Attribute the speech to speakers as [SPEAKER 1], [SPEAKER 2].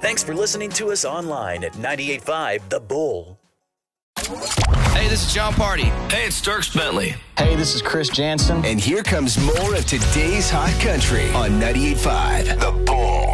[SPEAKER 1] Thanks for listening to us online at 98.5 The Bull.
[SPEAKER 2] Hey, this is John Party.
[SPEAKER 3] Hey, it's Dierks Bentley.
[SPEAKER 4] Hey, this is Chris Jansen.
[SPEAKER 3] And here comes more of today's hot country on 98.5 The Bull.